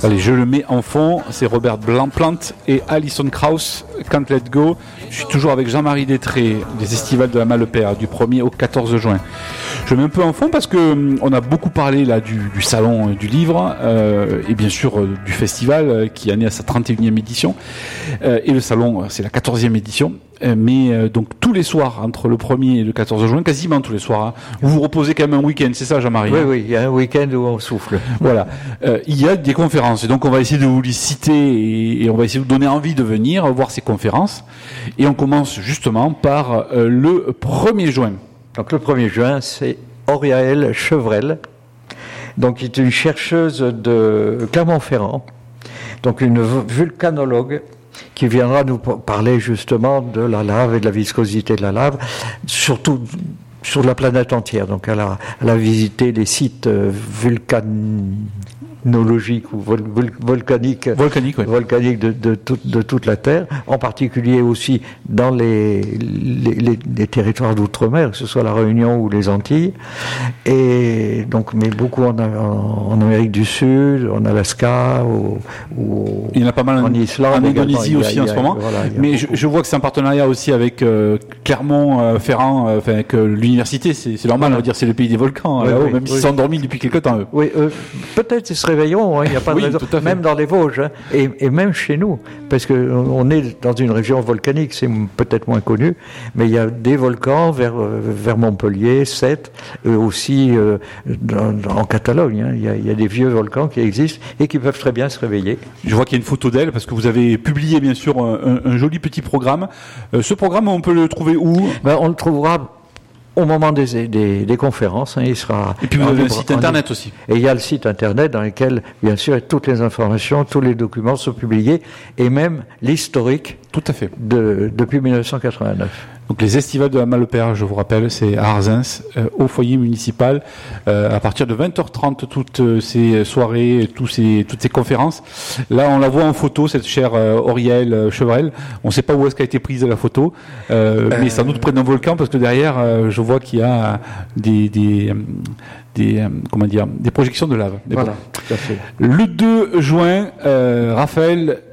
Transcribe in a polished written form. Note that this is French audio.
Allez, je le mets en fond. C'est Robert Plant et Alison Krauss, Can't Let Go. Je suis toujours avec Jean-Marie Détré, des Estivales de la Malepère, du 1er au 14 juin. Je mets un peu en fond parce que on a beaucoup parlé là du salon du livre et bien sûr du festival qui en est à sa 31e édition. Et le salon, c'est la 14e édition. Mais donc tous les soirs, entre le 1er et le 14 juin, quasiment tous les soirs, hein, vous vous reposez quand même un week-end, c'est ça Jean-Marie? Oui, il y a un week-end où on souffle. Voilà. Il y a des conférences, et donc on va essayer de vous les citer et on va essayer de vous donner envie de venir voir ces conférences. Et on commence justement par le 1er juin. Donc le 1er juin, c'est Auriaëlle Chevrel, donc qui est une chercheuse de Clermont-Ferrand, donc une vulcanologue, qui viendra nous parler justement de la lave et de la viscosité de la lave, surtout sur la planète entière. Donc elle a visité les sites vulcanologiques ou volcaniques de toute la Terre, en particulier aussi dans les territoires d'outre-mer, que ce soit la Réunion ou les Antilles, et donc mais beaucoup en Amérique du Sud, en Alaska, ou il y en a pas mal en Islande, en Indonésie aussi en ce moment. Voilà, mais je vois que c'est un partenariat aussi avec Clermont-Ferrand, avec l'université. C'est normal, on va dire, c'est le pays des volcans, même s'ils sont endormis depuis quelque temps. Eux. Oui, peut-être ils se réveilleront, hein, il n'y a pas de raison. Même dans les Vosges, hein, et même chez nous, parce que on est dans une région volcanique, c'est peut-être moins connu, mais il y a des volcans vers Montpellier, Sète, aussi en Catalogne. Hein, il y a des vieux volcans qui existent et qui peuvent très bien se réveiller. Je vois qu'il y a une photo d'elle parce que vous avez publié bien sûr un joli petit programme. Ce programme, on peut le trouver où? On le trouvera au moment des conférences, hein, il sera. Et puis vous avez un site internet aussi. Et il y a le site internet dans lequel, bien sûr, toutes les informations, tous les documents sont publiés, et même l'historique. Tout à fait. Depuis 1989. Donc les Estivales de la Malepère, je vous rappelle, c'est à Arzens, au foyer municipal, à partir de 20h30, toutes ces soirées, toutes ces conférences. Là, on la voit en photo, cette chère Auriaëlle Chevrel. On ne sait pas où est-ce qu'a été prise la photo, mais sans doute près d'un volcan, parce que derrière, je vois qu'il y a des projections de lave. Voilà, tout à fait. Le 2 juin, Raphaël